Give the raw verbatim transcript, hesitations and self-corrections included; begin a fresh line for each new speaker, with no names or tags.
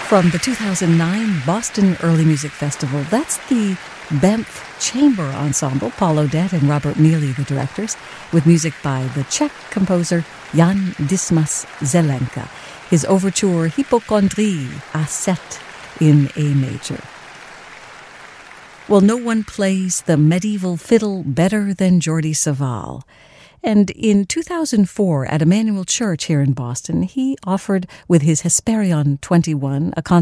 From the two thousand nine Boston Early Music Festival, that's the Banff Chamber Ensemble, Paul Odette and Robert Neely, the directors, with music by the Czech composer Jan Dismas Zelenka. His overture Hypochondrie, A set in A major. Well, no one plays the medieval fiddle better than Jordi Savall. And in two thousand four, at Emmanuel Church here in Boston, he offered with his Hesperion twenty-one a concert